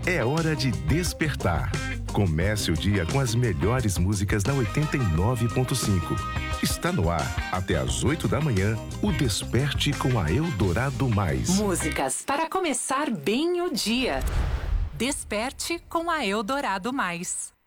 É hora de despertar. Comece o dia com as melhores músicas da 89.5. Está no ar, até às 8 da manhã, o Desperte com a Eldorado Mais. Músicas para começar bem o dia. Desperte com a Eldorado Mais.